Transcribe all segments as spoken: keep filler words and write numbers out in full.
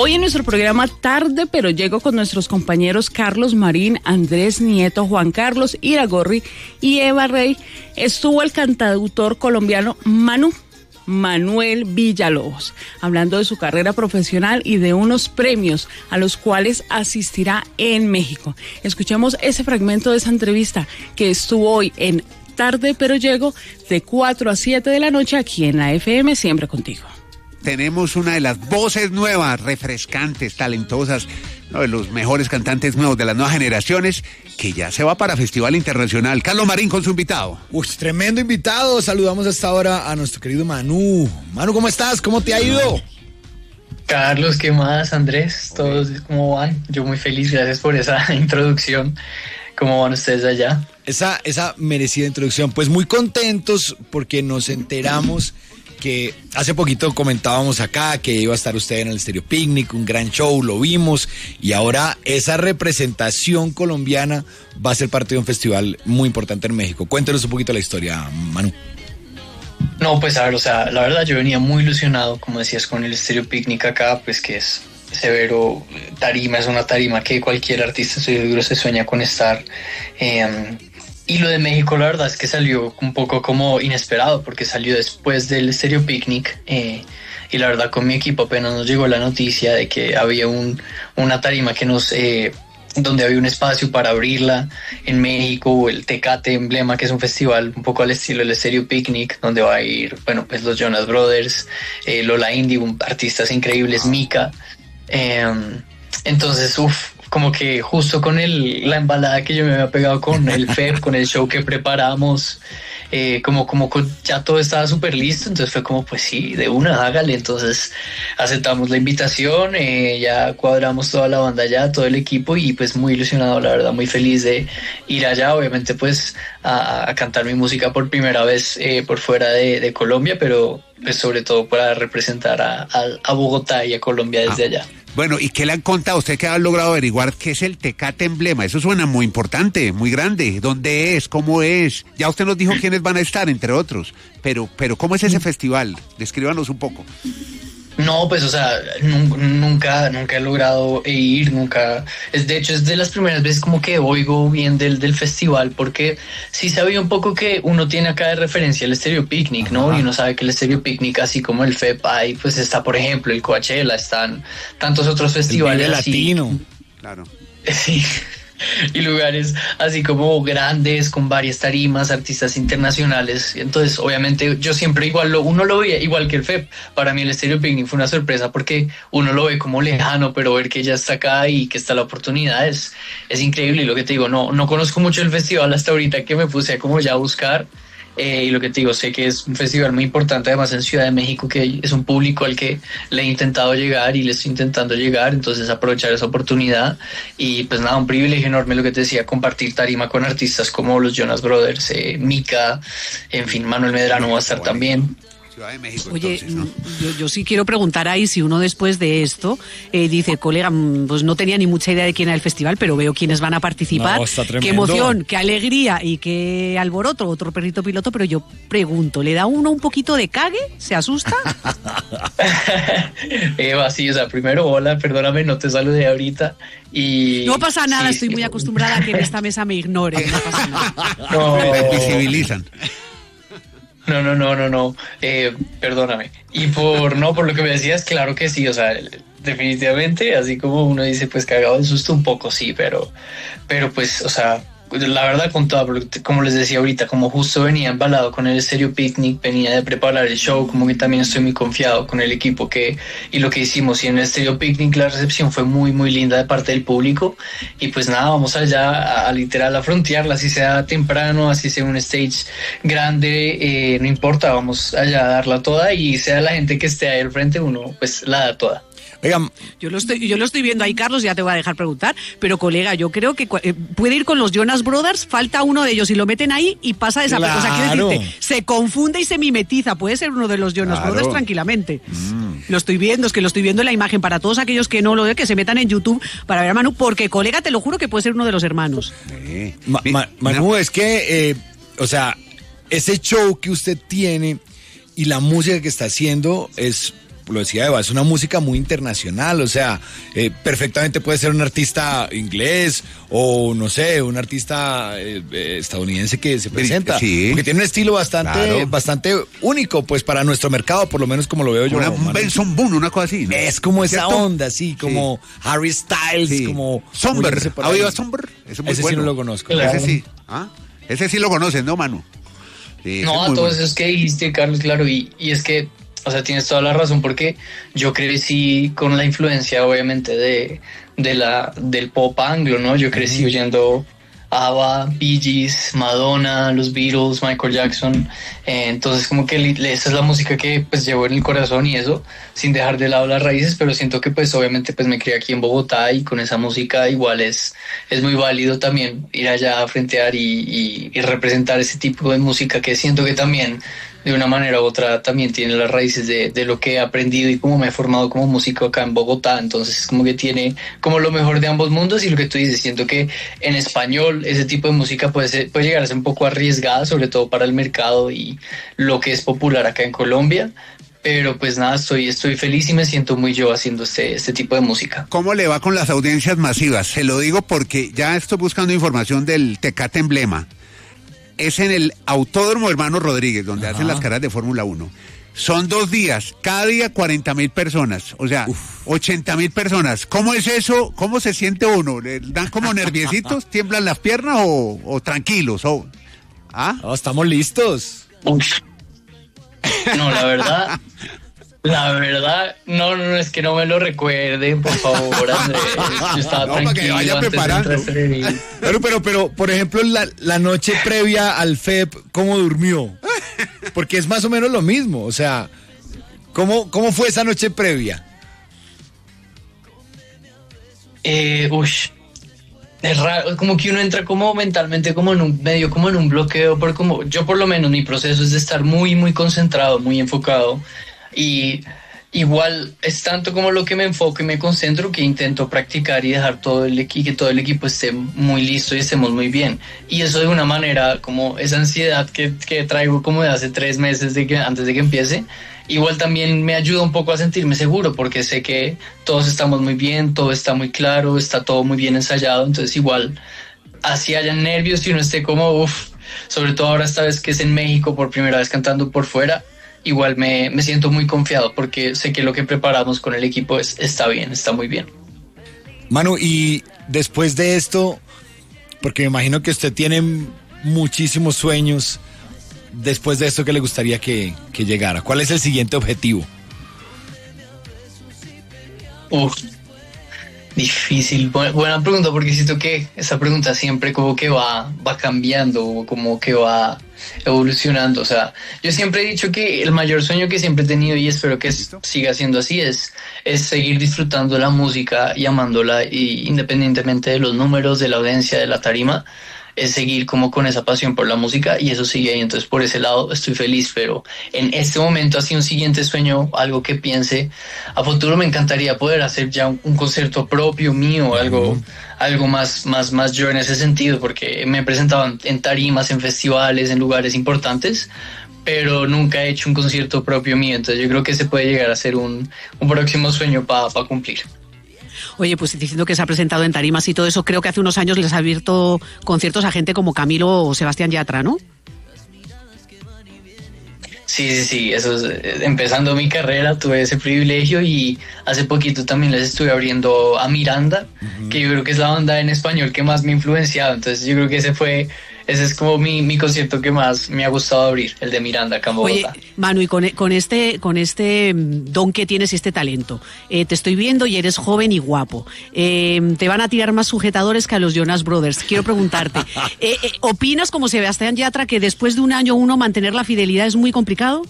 Hoy en nuestro programa Tarde pero Llego con nuestros compañeros Carlos Marín, Andrés Nieto, Juan Carlos Iragorri y Eva Rey, estuvo el cantautor colombiano Manu. Manuel Villalobos, hablando de su carrera profesional y de unos premios a los cuales asistirá en México. Escuchemos ese fragmento de esa entrevista que estuvo hoy en Tarde pero Llego de cuatro a siete de la noche aquí en la F M, siempre contigo. Tenemos una de las voces nuevas, refrescantes, talentosas, uno de los mejores cantantes nuevos de las nuevas generaciones, que ya se va para Festival Internacional. Carlos Marín con su invitado. Uy, tremendo invitado. Saludamos hasta ahora a nuestro querido Manu. Manu, ¿cómo estás? ¿Cómo te ha ido? Carlos, ¿qué más? Andrés, ¿todos cómo van? Yo muy feliz, gracias por esa introducción. ¿Cómo van ustedes allá? Esa, esa merecida introducción. Pues muy contentos porque nos enteramos que hace poquito comentábamos acá que iba a estar usted en el Stereo Picnic, un gran show, lo vimos, y ahora esa representación colombiana va a ser parte de un festival muy importante en México. Cuéntanos un poquito la historia, Manu. No, pues a ver, o sea, la verdad yo venía muy ilusionado, como decías, con el Stereo Picnic acá, pues que es severo tarima, es una tarima que cualquier artista, estoy seguro, se sueña con estar. Eh, Y lo de México, la verdad es que salió un poco como inesperado, porque salió después del Stereo Picnic, eh, y la verdad con mi equipo apenas nos llegó la noticia de que había un, una tarima que nos, eh, donde había un espacio para abrirla en México, el Tecate Emblema, que es un festival un poco al estilo del Stereo Picnic, donde va a ir, bueno, pues los Jonas Brothers, eh, Lola Índigo, artistas increíbles, Mika. Eh, entonces, uff, como que justo con el, la embalada que yo me había pegado con el F E P, con el show que preparamos, eh, como, como con, ya todo estaba súper listo, entonces fue como, pues sí, de una, hágale. Entonces aceptamos la invitación, eh, ya cuadramos toda la banda allá, todo el equipo, y pues muy ilusionado, la verdad, muy feliz de ir allá, obviamente pues a, a cantar mi música por primera vez eh, por fuera de, de Colombia, pero pues sobre todo para representar a, a, a Bogotá y a Colombia desde ah. allá. Bueno, ¿y qué le han contado? ¿Usted que ha logrado averiguar qué es el Tecate Emblema? Eso suena muy importante, muy grande. ¿Dónde es? ¿Cómo es? Ya usted nos dijo quiénes van a estar, entre otros. Pero, pero ¿cómo es ese festival? Descríbanos un poco. No, pues, o sea, nunca, nunca he logrado ir, nunca. Es, de hecho, es de las primeras veces como que oigo bien del, del festival, porque sí sabía un poco que uno tiene acá de referencia el Stereo Picnic, ¿no? Ajá. Y uno sabe que el Stereo Picnic, así como el F E P, ahí pues está, por ejemplo, el Coachella, están tantos otros festivales. El así. Latino. Claro. Sí. Y lugares así como grandes, con varias tarimas, artistas internacionales. Entonces, obviamente, yo siempre igual lo, uno lo veía igual que el F E P. Para mí el Stereo Picnic fue una sorpresa porque uno lo ve como lejano, pero ver que ya está acá y que está la oportunidad es, es increíble. Y lo que te digo, no, no conozco mucho el festival hasta ahorita que me puse a como ya a buscar. Eh, y lo que te digo, sé que es un festival muy importante, además en Ciudad de México, que es un público al que le he intentado llegar y le estoy intentando llegar, entonces aprovechar esa oportunidad. Y pues nada, un privilegio enorme, lo que te decía, compartir tarima con artistas como los Jonas Brothers, eh, Mika, en fin, Manuel Medrano va a estar también. Ciudad de México, Oye, entonces, ¿no? yo, yo sí quiero preguntar ahí si uno después de esto eh, dice, colega, pues no tenía ni mucha idea de quién era el festival, pero veo quiénes van a participar. No, está tremendo. Qué emoción, qué alegría y qué alboroto, otro perrito piloto, pero yo pregunto, ¿le da uno un poquito de cague? ¿Se asusta? Eva, sí, o sea, primero, hola, perdóname, no te saludé ahorita. Y no pasa nada, sí, estoy sí, muy acostumbrada a que en esta mesa me ignoren. No pasa nada. No. Me visibilizan. No, no, no, no, no, eh, perdóname. Y por, no, por lo que me decías, claro que sí, o sea, definitivamente, así como uno dice, pues cagado de susto un poco, sí, pero, pero pues, o sea, la verdad con todo, como les decía ahorita, como justo venía embalado con el Stereo Picnic, venía de preparar el show, como que también estoy muy confiado con el equipo que y lo que hicimos. Y en el Stereo Picnic la recepción fue muy, muy linda de parte del público. Y pues nada, vamos allá a, a literal a frontearla, así sea temprano, así sea un stage grande, eh, no importa, vamos allá a darla toda y sea la gente que esté ahí al frente, uno pues la da toda. Oigan, yo lo estoy, yo lo estoy viendo ahí, Carlos, ya te voy a dejar preguntar, pero colega, yo creo que eh, puede ir con los Jonas Brothers, falta uno de ellos y lo meten ahí y pasa esa claro. cosa, quiero decirte, se confunde y se mimetiza, puede ser uno de los Jonas claro. Brothers tranquilamente. Mm. Lo estoy viendo, es que lo estoy viendo en la imagen, para todos aquellos que no lo ven, que se metan en YouTube para ver a Manu, porque colega, te lo juro que puede ser uno de los hermanos. Sí. Ma, ma, Manu, es que, eh, o sea, ese show que usted tiene y la música que está haciendo es lo decía Eva, es una música muy internacional, o sea, eh, perfectamente puede ser un artista inglés o, no sé, un artista eh, eh, estadounidense que se presenta, sí, porque tiene un estilo bastante, claro, bastante único, pues, para nuestro mercado, por lo menos como lo veo yo. Una, un Benson Boone, una cosa así, ¿no? Es como esa ¿cierto? onda, sí, como sí. Harry Styles, sí. como... Somber, ¿ha oído a Somber? Ese bueno. Sí no lo conozco. Claro. Ese sí, ¿ah? Ese sí lo conoces, ¿no, Manu? Sí, no, a todos esos que dijiste, Carlos, claro, y, y es que, o sea, tienes toda la razón, porque yo crecí con la influencia, obviamente, de, de la, del pop anglo, ¿no? Yo crecí uh-huh. oyendo ABBA, Bee Gees, Madonna, los Beatles, Michael Jackson, eh, entonces como que le, esa es la música que pues llevo en el corazón y eso, sin dejar de lado las raíces, pero siento que pues obviamente pues me crié aquí en Bogotá y con esa música igual es, es muy válido también ir allá a frentear y, y, y representar ese tipo de música que siento que también de una manera u otra también tiene las raíces de, de lo que he aprendido y cómo me he formado como músico acá en Bogotá, entonces como que tiene como lo mejor de ambos mundos y lo que tú dices, siento que en español ese tipo de música puede, ser, puede llegar a ser un poco arriesgada, sobre todo para el mercado y lo que es popular acá en Colombia, pero pues nada, estoy, estoy feliz y me siento muy yo haciendo este, este tipo de música. ¿Cómo le va con las audiencias masivas? Se lo digo porque ya estoy buscando información del Tecate Emblema. Es en el Autódromo Hermano Rodríguez, donde Ajá. hacen las carreras de Fórmula uno. Son dos días, cada día cuarenta mil personas, o sea, ochenta mil personas. ¿Cómo es eso? ¿Cómo se siente uno? ¿Le dan como nerviositos? ¿Tiemblan las piernas o, o tranquilos? O, ¿ah? Oh, estamos listos. Uf. No, la verdad... La verdad, no, no, es que no me lo recuerden, por favor, Andrés. Yo estaba no, tranquilo para que vaya antes preparando. De entrar pero, pero, pero, por ejemplo, la, la noche previa al F E P, ¿cómo durmió? Porque es más o menos lo mismo, o sea, ¿cómo, cómo fue esa noche previa? Eh, uy, es raro, como que uno entra como mentalmente, como en un medio, como en un bloqueo, porque como yo por lo menos mi proceso es de estar muy, muy concentrado, muy enfocado. Y igual es tanto como lo que me enfoco y me concentro que intento practicar y dejar todo el equipo, que todo el equipo esté muy listo y estemos muy bien. Y eso de una manera, como esa ansiedad que, que traigo como de hace tres meses de que, antes de que empiece, igual también me ayuda un poco a sentirme seguro porque sé que todos estamos muy bien, todo está muy claro, está todo muy bien ensayado. Entonces igual, así hayan nervios y uno esté como, uff, sobre todo ahora esta vez que es en México por primera vez cantando por fuera, igual me, me siento muy confiado porque sé que lo que preparamos con el equipo es, está bien, está muy bien. Manu, y después de esto, porque me imagino que usted tiene muchísimos sueños, después de esto, ¿qué le gustaría que, que llegara? ¿Cuál es el siguiente objetivo? Uf, difícil, buena, buena pregunta, porque siento que esa pregunta siempre como que va, va cambiando, como que va evolucionando. O sea, yo siempre he dicho que el mayor sueño que siempre he tenido y espero que es, siga siendo así es, es seguir disfrutando la música y amándola, y independientemente de los números, de la audiencia, de la tarima, es seguir como con esa pasión por la música y eso sigue ahí. Entonces por ese lado estoy feliz, pero en este momento así un siguiente sueño, algo que piense a futuro, me encantaría poder hacer ya un, un concierto propio mío, algo, uh-huh. algo más, más, más yo en ese sentido, porque me he presentado en, en tarimas, en festivales, en lugares importantes, pero nunca he hecho un concierto propio mío. Entonces yo creo que ese puede llegar a ser un, un próximo sueño para pa cumplir. Oye, pues diciendo que se ha presentado en tarimas y todo eso, creo que hace unos años les ha abierto conciertos a gente como Camilo o Sebastián Yatra, ¿no? Sí, sí, sí, eso es, empezando mi carrera tuve ese privilegio y hace poquito también les estuve abriendo a Miranda, uh-huh. que yo creo que es la banda en español que más me ha influenciado. Entonces yo creo que ese fue... Ese es como mi, mi concierto que más me ha gustado abrir, el de Miranda acá en Bogotá. Oye, Manu, y con, con este con este don que tienes y este talento, eh, te estoy viendo y eres joven y guapo. Eh, te van a tirar más sujetadores que a los Jonas Brothers. Quiero preguntarte, eh, eh, ¿opinas como Sebastián Yatra que después de un año uno mantener la fidelidad es muy complicado?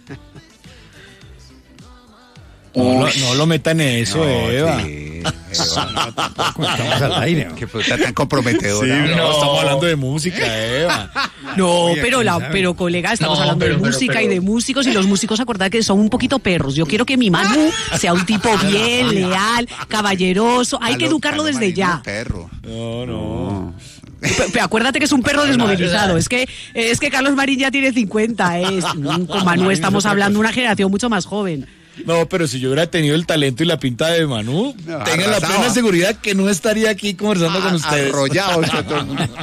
No, no, no lo metan en eso, no, Eva. Sí, Eva, no, tampoco estamos al aire. Qué puta tan comprometedora. Sí, no, no, estamos hablando de música, Eva. No, Oye, pero la, pero colega, estamos no, hablando pero, de música pero, pero... y de músicos, y los músicos, acordad que son un poquito perros. Yo quiero que mi Manu sea un tipo bien, leal, caballeroso. Hay que educarlo desde ya. Perro. No, no. Pero acuérdate que es un perro desmovilizado. Es que es que Carlos Marín ya tiene cincuenta. Es, con Manu estamos hablando de una generación mucho más joven. No, pero si yo hubiera tenido el talento y la pinta de Manu, No, tengan la arrasaba. plena seguridad que no estaría aquí conversando con ustedes. Arrollado, chato.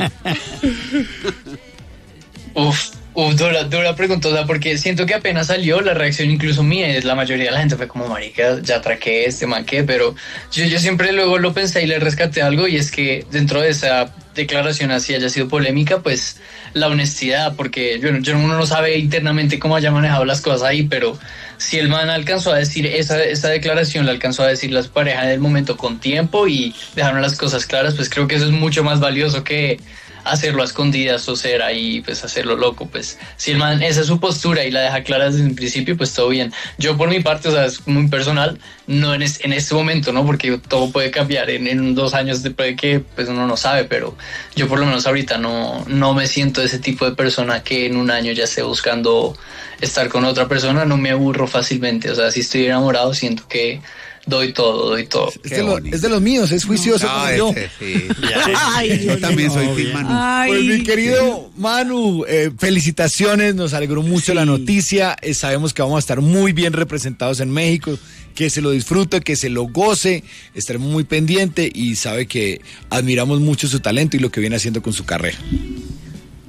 Uf, uf, dura, dura pregunta, o sea, porque siento que apenas salió, la reacción incluso mía, es la mayoría de la gente fue como, marica, ya traqué este man, ¿qué? Pero yo, yo siempre luego lo pensé y le rescaté algo, y es que dentro de esa declaración así haya sido polémica, pues la honestidad, porque yo, yo uno no sabe internamente cómo haya manejado las cosas ahí, pero si el man alcanzó a decir esa, esa declaración, la alcanzó a decir las parejas en el momento con tiempo y dejaron las cosas claras, pues creo que eso es mucho más valioso que hacerlo a escondidas o ser ahí, pues hacerlo loco, pues si el man, esa es su postura y la deja clara desde el principio, pues todo bien. Yo por mi parte, o sea, es muy personal, no en, es, en este momento, ¿no? Porque todo puede cambiar en, en dos años después de que pues uno no sabe, pero yo por lo menos ahorita no, no me siento ese tipo de persona que en un año ya esté buscando estar con otra persona, no me aburro fácilmente, o sea, si estoy enamorado siento que doy todo, doy todo. Es de, lo- es de los míos, es juicioso como yo. ese, sí. Ay, Yo también soy Team Manu. Ay, Pues mi querido Manu, eh, felicitaciones, nos alegró mucho Sí. la noticia, eh, sabemos que vamos a estar muy bien representados en México, que se lo disfrute, que se lo goce, estaremos muy pendiente y sabe que admiramos mucho su talento y lo que viene haciendo con su carrera.